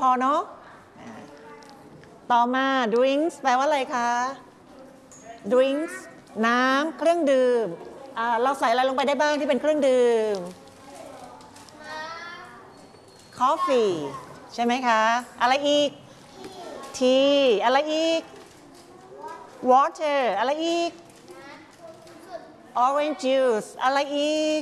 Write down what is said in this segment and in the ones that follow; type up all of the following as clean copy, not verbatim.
พอเนาะต่อมา drinks แปลว่าอะไรคะ drinks น้ำเครื่องดื่มเราใส่อะไรลงไปได้บ้างที่เป็นเครื่องดื่ม coffee ใช่ไหมคะอะไรอีก tea อะไรอีก water อะไรอีก orange juice อะไรอีก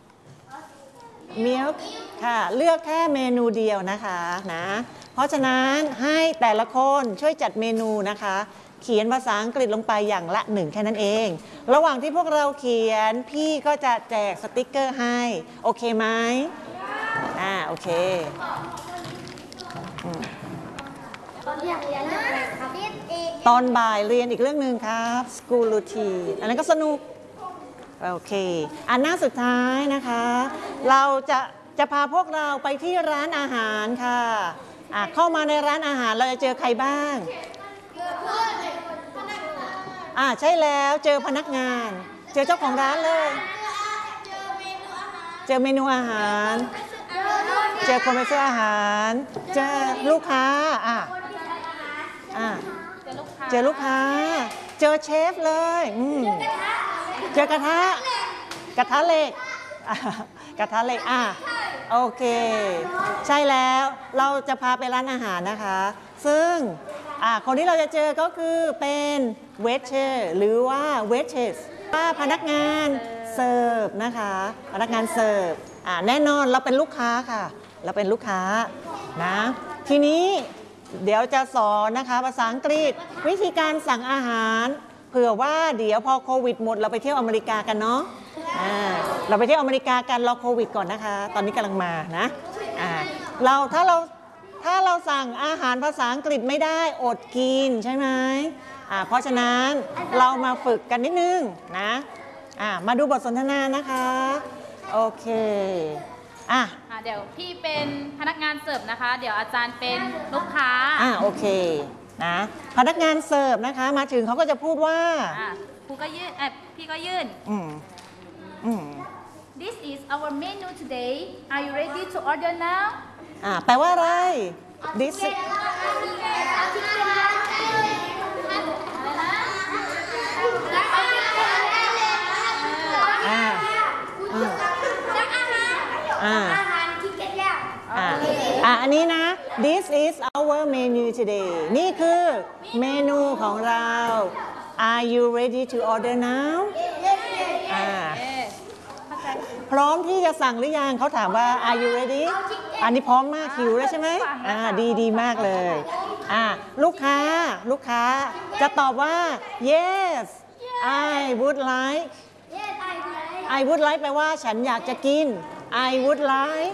milk ค่ะเลือกแค่เมนูเดียวนะคะนะเพราะฉะนั้นให้แต่ละคนช่วยจัดเมนูนะคะเขียนภาษาอังกฤษลงไปอย่างละ1แค่นั้นเองระหว่างที่พวกเราเขียนพี่ก็จะแจกสติกเกอร์ให้โอเคไหมโอเคตอนบ่ายเรียนอีกเรื่องหนึ่งครับ school routine อันนั้นก็สนุกโอเคหน้าสุดท้ายนะคะเราจะพาพวกเราไปที่ร้านอาหารค่ะเข้ามาในร้านอาหารเราจะเจอใครบ้างใช่แล้วเจอพนักงานเจอเจ้าของร้านเลยเจอเมนูอาหารเจอคนไปซื้ออาหารเจอลูกค้าเจอลูกค้าเจอเชฟเลยเจอกระทะเหล็กกระทะเหล็กโอเคใช่แล้วเราจะพาไปร้านอาหารนะคะซึ่งคนที่เราจะเจอก็คือเป็นเวทเชอร์หรือว่าเวทเชสพนักงานเสิร์ฟนะคะพนักงานเสิร์ฟแน่นอนเราเป็นลูกค้าค่ะเราเป็นลูกค้านะทีนี้เดี๋ยวจะสอนนะคะภาษาอังกฤษวิธีการสั่งอาหารเผื่อว่าเดี๋ยวพอโควิดหมดเราไปเที่ยวอเมริกากันเนาะเราไปเที่ยวอเมริกากันรอโควิดก่อนนะคะตอนนี้กำลังมานะถ้าเราสั่งอาหารภาษาอังกฤษไม่ได้อดกินใช่ไหมเพราะฉะนั้นเรามาฝึกกันนิดนึงนะมาดูบทสนทนานะคะโอเคเดี๋ยวพี่เป็นพนักงานเสิร์ฟนะคะเดี๋ยวอาจารย์เป็นลูกค้าโอเคนะพนักงานเสิร์ฟนะคะมาถึงเขาก็จะพูดว่าครูก็ยื่นพี่ก็ยื่นThis is our menu today. Are you ready to order now? แปลว่าอะไร This อันนี้นะ This is our menu today นี่คือเมนูของเรา Are you ready to order now? พร้อมที่จะสั่งหรือยังเขาถามว่า Are you ready? อันนี้พร้อมมากหิวแล้วใช่ไหมดีมากเลยลูกค้าจะตอบว่า Yes I would like I would like แปลว่าฉันอยากจะกิน I would like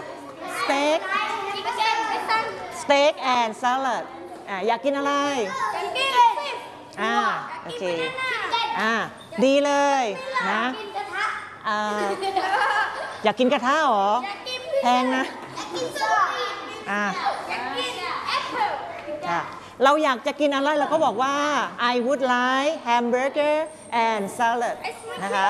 steak and salad อยากกินอะไรโอเคดีเลยนะอยากกินกระทะหรอแพงนะเราอยากจะกินอะไรเราก็บอกว่า I would like hamburger and salad นะคะ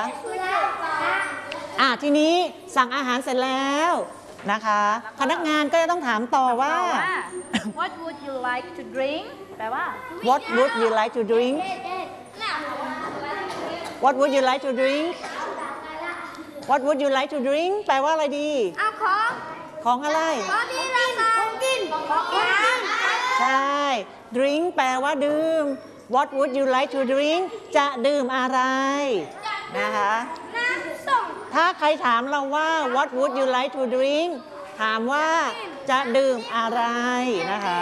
ทีนี้สั่งอาหารเสร็จแล้วนะคะพนักงานก็จะต้องถามต่อว่า What would you like to drink แปลว่า What would you like to drink What would you like to drink What would you like to drink แปลว่าอะไรดีของอะไรใช่ drink แปลว่าดื่ม What would you like to drink จะดื่มอะไรนะคะถ้าใครถามเราว่า What would you like to drink ถามว่าจะดื่มอะไรนะคะ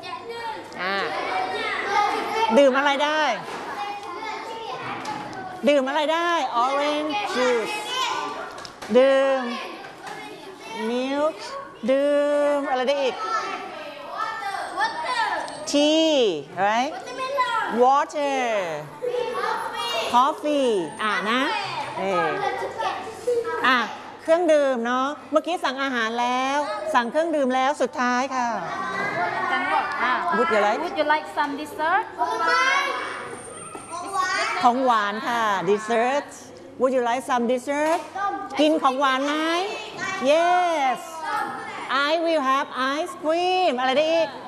ดื่มอะไรได้orange juice ดื่ม milk ดื่มอะไรได้อีก tea right water coffeeนะเครื่องดื่มเนาะเมื่อกี้สั่งอาหารแล้วสั่งเครื่องดื่มแล้วสุดท้ายค่ะจังหวะ Would you like some dessert ของหวานค่ะ dessert Would you like some dessert กินของหวานไหม Yes I will have ice cream อะไรได้อีก